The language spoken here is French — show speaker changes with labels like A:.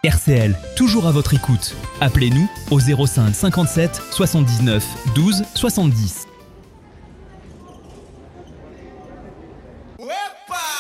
A: RCL, toujours à votre écoute. Appelez-nous au 05 57 79 12 70.